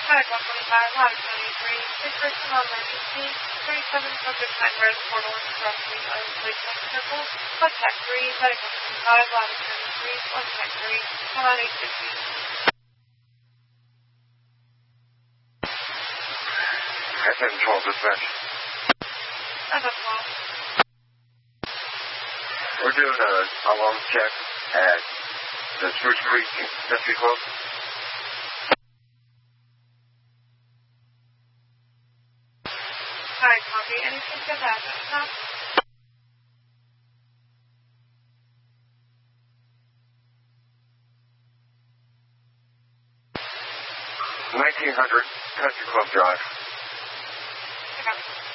Hi, 125, latitude 83, situation on emergency, 37 subject 9 red portal and crossing replacement circle, contact 3, medical 25, latitude 3, contact 3, come on 850. FN12 dispatch. FN12. We're doing a alarm check at the Spruce Creek Country Club. Hi, copy. Anything to that? No? 1900 Country Club Drive. Okay.